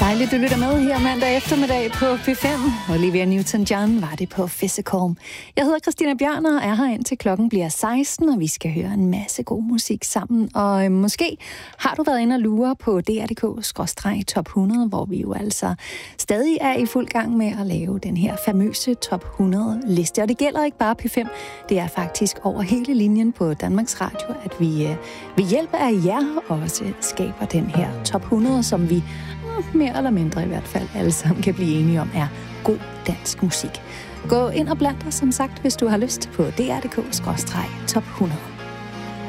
Dejligt, du lytter med her mandag eftermiddag på P5. Olivia Newton-John var det på Physical. Jeg hedder Christina Bjørn og er her indtil klokken bliver 16, og vi skal høre en masse god musik sammen. Og måske har du været inde og lure på dr.dk/top 100, hvor vi jo altså stadig er i fuld gang med at lave den her famøse top 100 liste. Og det gælder ikke bare P5, det er faktisk over hele linjen på Danmarks Radio, at vi ved hjælp af jer også skaber den her top 100, som vi mere eller mindre i hvert fald alle sammen kan blive enige om er god dansk musik. Gå ind og bland dig, som sagt, hvis du har lyst på dr.dk/top 100.